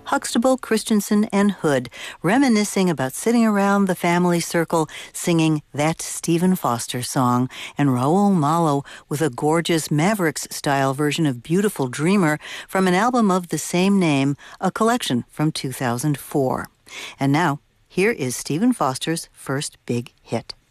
Huxtable, Christensen, and Hood, reminiscing about sitting around the family circle singing that Stephen Foster song, and Raul Malo with a gorgeous Mavericks-style version of Beautiful Dreamer from an album of the same name, a collection from 2004. And now, here is Stephen Foster's first big hit.